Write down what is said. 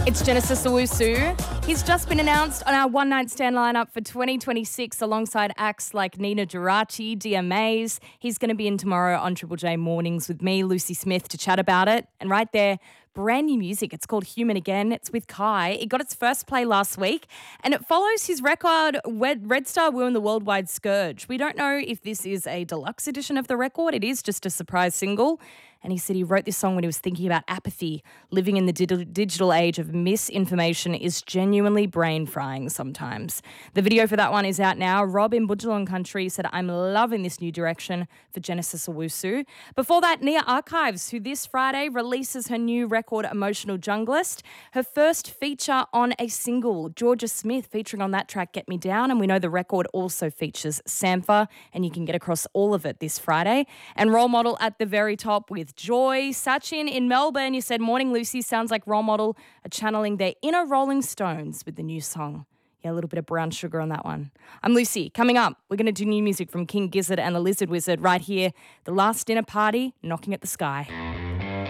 It's Genesis Owusu. He's just been announced on our One Night Stand lineup for 2026 alongside acts like Nina Geraci, Dia Mays. He's going to be in tomorrow on Triple J Mornings with me, Lucy Smith, to chat about it. And right there, brand new music. It's called Human Again. It's with Kai. It got its first play last week and it follows his record Red Star Woo and the Worldwide Scourge. We don't know if this is a deluxe edition of the record. It is just a surprise single. And he said he wrote this song when he was thinking about apathy. Living in the digital age of misinformation is genuinely brain-frying sometimes. The video for that one is out now. Rob in Budjalong Country said, I'm loving this new direction for Genesis Owusu. Before that, Nia Archives, who this Friday releases her new record, Emotional Junglist. Her first feature on a single, Georgia Smith featuring on that track, Get Me Down. And we know the record also features Sampha, and you can get across all of it this Friday. And Role Model at the very top with Joy. Sachin in Melbourne, you said, morning Lucy, sounds like Role Model are channeling their inner Rolling Stones with the new song. Yeah, a little bit of brown sugar on that one. I'm Lucy. Coming up, we're going to do new music from King Gizzard and the Lizard Wizard right here. The Last Dinner Party, Knocking at the Sky.